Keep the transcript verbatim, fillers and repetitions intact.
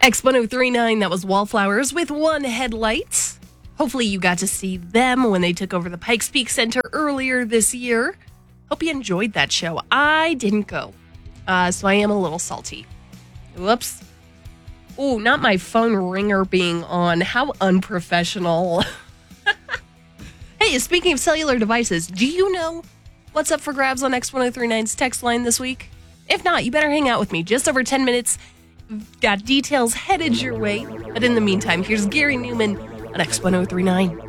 X ten thirty-nine, that was Wallflowers with one headlight. Hopefully you got to see them when they took over the Pikes Peak Center earlier this year. Hope you enjoyed that show. I didn't go, uh, so I am a little salty. Whoops. Oh, not my phone ringer being on. How unprofessional. Hey, speaking of cellular devices, do you know what's up for grabs on X ten thirty-nine's text line this week? If not, you better hang out with me. Just over ten minutes. Got details headed your way. But in the meantime, here's Gary Newman on X ten thirty-nine.